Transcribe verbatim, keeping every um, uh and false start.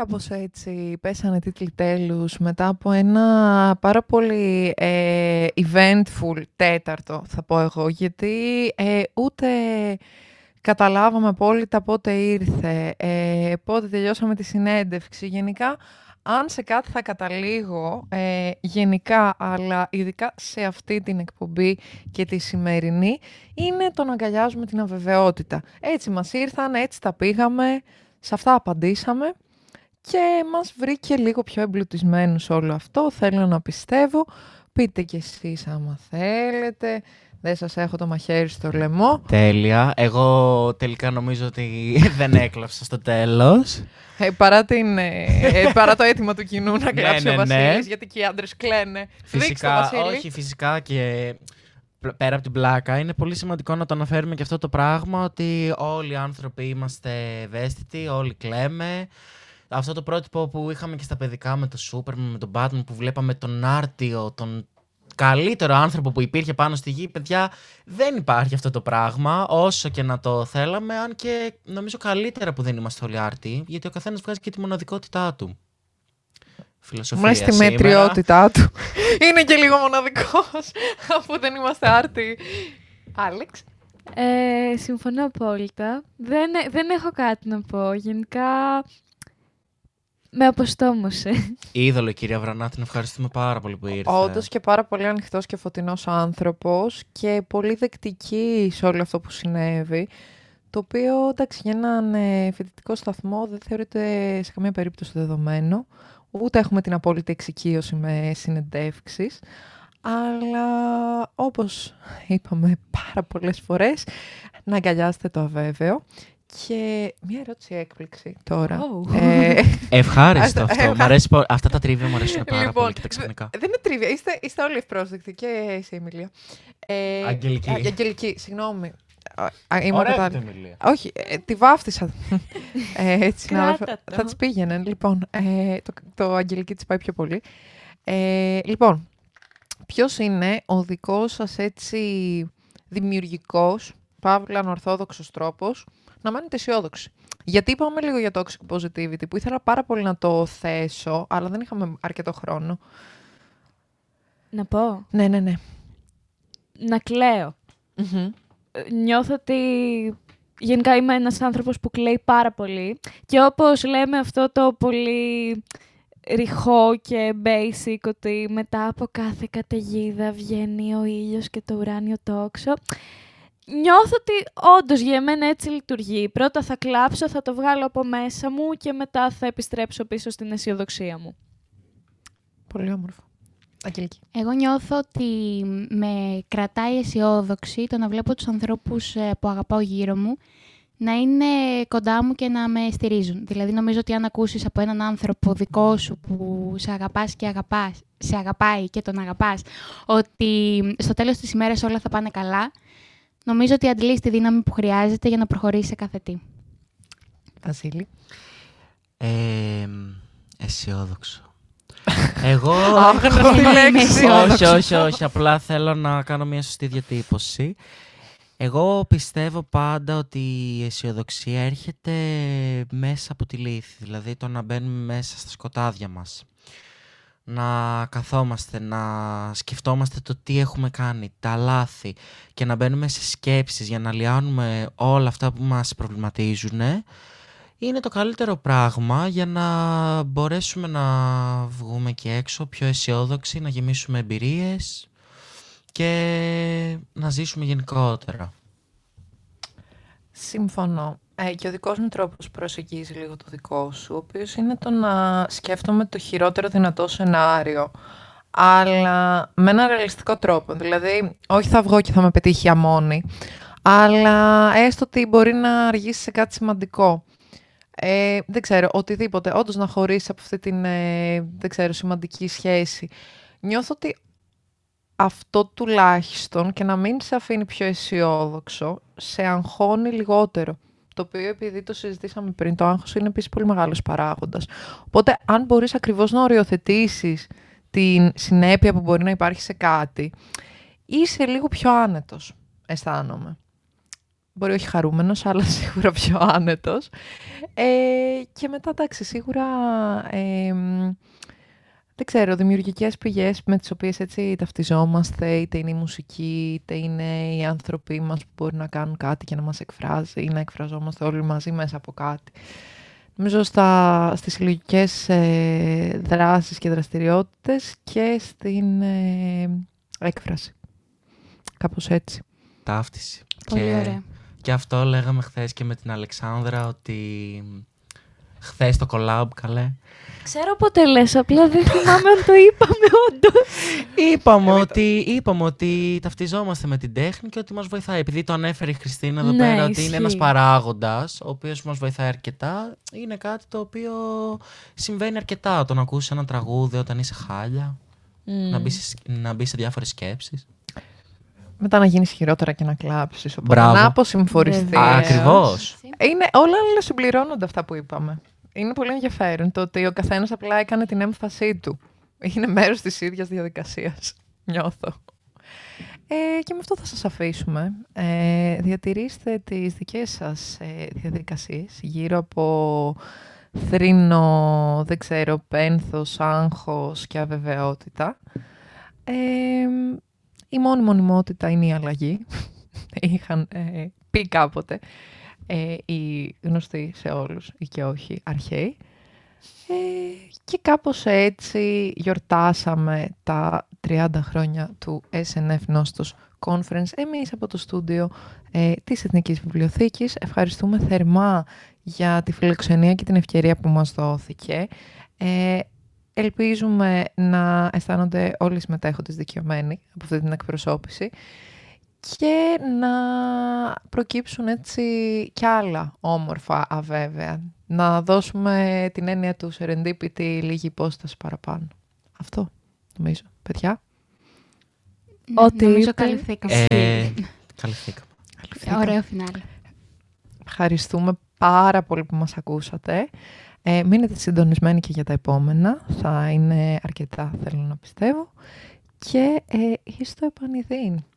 κάπως έτσι πέσανε τίτλοι τέλους μετά από ένα πάρα πολύ ε, eventful τέταρτο, θα πω εγώ, γιατί ε, ούτε καταλάβαμε απόλυτα πότε ήρθε, ε, πότε τελειώσαμε τη συνέντευξη. Γενικά, αν σε κάτι θα καταλήγω, ε, γενικά, αλλά ειδικά σε αυτή την εκπομπή και τη σημερινή, είναι το να αγκαλιάζουμε την αβεβαιότητα. Έτσι μας ήρθαν, έτσι τα πήγαμε, σε αυτά απαντήσαμε και μας βρήκε λίγο πιο εμπλουτισμένους όλο αυτό, θέλω να πιστεύω. Πείτε κι εσείς άμα θέλετε. Δεν σας έχω το μαχαίρι στο λαιμό. Τέλεια. Εγώ τελικά νομίζω ότι δεν έκλαψα στο τέλος. Ε, παρά, την, ε, παρά το αίτημα του κοινού να κλάψει ναι, ο ναι, Βασίλης, ναι. γιατί και οι άντρες κλαίνε. Φυσικά, όχι, φυσικά και πέρα από την πλάκα, είναι πολύ σημαντικό να το αναφέρουμε και αυτό το πράγμα, ότι όλοι οι άνθρωποι είμαστε ευαίσθητοι, όλοι κλαίμε. Αυτό το πρότυπο που είχαμε και στα παιδικά με το Superman, με τον Batman, που βλέπαμε τον άρτιο, τον καλύτερο άνθρωπο που υπήρχε πάνω στη γη, παιδιά, δεν υπάρχει αυτό το πράγμα, όσο και να το θέλαμε, αν και νομίζω καλύτερα που δεν είμαστε όλοι άρτιοι, γιατί ο καθένας βγάζει και τη μοναδικότητά του. Φιλοσοφία Μέσα στη σήμερα. μετριότητά του. Είναι και λίγο μοναδικός, αφού δεν είμαστε άρτιοι. Άλεξ. Ε, συμφωνώ απόλυτα. Δεν, δεν έχω κάτι να πω. Γενικά, με αποστόμωσε. Είδωλο, κυρία Βρανά, την ευχαριστούμε πάρα πολύ που ήρθε. Όντως και πάρα πολύ ανοιχτός και φωτεινός άνθρωπος και πολύ δεκτική σε όλο αυτό που συνέβη. Το οποίο, εντάξει, για έναν ε, φοιτητικό σταθμό δεν θεωρείται σε καμία περίπτωση δεδομένο. Ούτε έχουμε την απόλυτη εξοικείωση με συνεντεύξεις. Αλλά, όπως είπαμε πάρα πολλές φορές, να αγκαλιάσετε το αβέβαιο. Και μια ερώτηση έκπληξη τώρα. Oh. Ε, Ευχάριστο αυτό. Μ' αρέσει, αυτά τα τρίβια μου αρέσουν πάρα λοιπόν, πολύ και τα ξαφνικά. Δεν είναι τρίβια. Είστε, είστε όλοι ευπρόσδεκτοι. Και εσύ, Εμίλια. Ε, Αγγελική. Α, Αγγελική, συγγνώμη. Α, είμαι Ωραία κατάλληλη. αυτή η Εμίλια. Όχι, ε, τη βάφτισα. ε, έτσι, να, Κράτα το. θα της πήγαινε. Λοιπόν, ε, το, το Αγγελική της πάει πιο πολύ. Ε, λοιπόν, ποιος είναι ο δικός σας έτσι δημιουργικός, παύλα ανορθόδοξος τρόπος να μένετε αισιόδοξοι? Γιατί είπαμε λίγο για toxic positivity, που ήθελα πάρα πολύ να το θέσω, αλλά δεν είχαμε αρκετό χρόνο. Να πω. Ναι, ναι, ναι. Να κλαίω. Mm-hmm. Νιώθω ότι γενικά είμαι ένας άνθρωπος που κλαίει πάρα πολύ και όπως λέμε αυτό το πολύ ρηχό και basic, ότι μετά από κάθε καταιγίδα βγαίνει ο ήλιος και το ουράνιο τόξο, νιώθω ότι όντως για μένα έτσι λειτουργεί. Πρώτα θα κλάψω, θα το βγάλω από μέσα μου και μετά θα επιστρέψω πίσω στην αισιοδοξία μου. Πολύ όμορφο. Αγγελική. Εγώ νιώθω ότι με κρατάει αισιόδοξη το να βλέπω τους ανθρώπους που αγαπάω γύρω μου να είναι κοντά μου και να με στηρίζουν. Δηλαδή νομίζω ότι αν ακούσεις από έναν άνθρωπο δικό σου που σε αγαπάς και αγαπάς, σε αγαπάει και τον αγαπάς, ότι στο τέλος της ημέρας όλα θα πάνε καλά, νομίζω ότι αντλείς τη δύναμη που χρειάζεται για να προχωρήσει σε κάθε τι. Βασίλη. Ε, αισιόδοξο. Εγώ... Άγνωστη λέξη. όχι, όχι, όχι. Απλά θέλω να κάνω μια σωστή διατύπωση. Εγώ πιστεύω πάντα ότι η αισιοδοξία έρχεται μέσα από τη λύθη. Δηλαδή το να μπαίνουμε μέσα στα σκοτάδια μας. Να καθόμαστε, να σκεφτόμαστε το τι έχουμε κάνει, τα λάθη και να μπαίνουμε σε σκέψεις για να λιάνουμε όλα αυτά που μας προβληματίζουν. Είναι το καλύτερο πράγμα για να μπορέσουμε να βγούμε και έξω πιο αισιόδοξοι, να γεμίσουμε εμπειρίες και να ζήσουμε γενικότερα. Συμφωνώ. Ε, και ο δικός μου τρόπος προσεγγίζει λίγο το δικό σου, ο οποίος είναι το να σκέφτομαι το χειρότερο δυνατό σενάριο, αλλά με ένα ρεαλιστικό τρόπο. Δηλαδή, όχι θα βγω και θα με πετύχει αμόνη, αλλά έστω ότι μπορεί να αργήσει σε κάτι σημαντικό. Ε, δεν ξέρω, οτιδήποτε, όντως να χωρίσεις από αυτή την ε, δεν ξέρω, σημαντική σχέση. Νιώθω ότι αυτό τουλάχιστον και να μην σε αφήνει πιο αισιόδοξο, σε αγχώνει λιγότερο. Το οποίο, επειδή το συζητήσαμε πριν, το άγχος είναι επίσης πολύ μεγάλος παράγοντας. Οπότε, αν μπορείς ακριβώς να οριοθετήσεις την συνέπεια που μπορεί να υπάρχει σε κάτι, είσαι λίγο πιο άνετος, αισθάνομαι. μπορεί όχι χαρούμενος, αλλά σίγουρα πιο άνετος. Ε, και μετά, εντάξει, σίγουρα, ε, δεν ξέρω, δημιουργικές πηγές με τις οποίες έτσι ταυτιζόμαστε, είτε είναι η μουσική, είτε είναι οι άνθρωποι μας που μπορεί να κάνουν κάτι και να μας εκφράζει ή να εκφραζόμαστε όλοι μαζί μέσα από κάτι. Νομίζω στα, στις συλλογικές ε, δράσεις και δραστηριότητες και στην ε, έκφραση. Κάπως έτσι. Ταύτιση. Πολύ και, ωραία. και αυτό λέγαμε χθες και με την Αλεξάνδρα, ότι χθες το collab, καλέ. Ξέρω πότε λες, απλά δεν θυμάμαι αν το είπαμε όντως. Είπαμε, ότι, είπαμε ότι ταυτιζόμαστε με την τέχνη και ότι μας βοηθάει. Επειδή το ανέφερε η Χριστίνα εδώ Ναι, πέρα, ότι ισχύει. είναι ένας παράγοντας, ο οποίος μας βοηθάει αρκετά. Είναι κάτι το οποίο συμβαίνει αρκετά. Το να ακούσεις ένα τραγούδι όταν είσαι χάλια, Mm. να μπεις σε- να μπεις σε διάφορες σκέψεις. Μετά να γίνεις χειρότερα και να κλάψεις. Οπότε Μπράβο. να αποσυμφοριστείς. Βεβαίως. Α, ακριβώς. Είναι, όλα όλα συμπληρώνονται αυτά που είπαμε. Είναι πολύ ενδιαφέρον το ότι ο καθένας απλά έκανε την έμφασή του. Είναι μέρος της ίδιας διαδικασίας. Νιώθω. Ε, και με αυτό θα σας αφήσουμε. Ε, διατηρήστε τις δικές σας ε, διαδικασίες γύρω από θρήνο, δεν ξέρω, πένθος, άγχος και αβεβαιότητα. Ε, η μόνη μονιμότητα είναι η αλλαγή. Είχαν ε, πει κάποτε ε, οι γνωστοί σε όλους ή και όχι αρχαίοι. Ε, και κάπως έτσι γιορτάσαμε τα τριάντα χρόνια του ες εν εφ Νόστος Conference εμείς από το στούντιο ε, της Εθνικής Βιβλιοθήκης. Ευχαριστούμε θερμά για τη φιλοξενία και την ευκαιρία που μας δόθηκε. Ε, ελπίζουμε να αισθάνονται όλοι οι συμμετέχοντες δικαιωμένοι από αυτή την εκπροσώπηση και να προκύψουν έτσι κι άλλα όμορφα αβέβαια. Να δώσουμε την έννοια του serendipity λίγη υπόσταση παραπάνω. Αυτό, νομίζω. Παιδιά. Ό,τι Νομίζω είπε. καλυφθήκαμε. Ε, καλυφθήκαμε. Ωραίο φινάλε. Ευχαριστούμε πάρα πολύ που μας ακούσατε. Ε, μείνετε συντονισμένοι και για τα επόμενα. Θα είναι αρκετά, θέλω να πιστεύω. Και ε, εις το επανειδήν.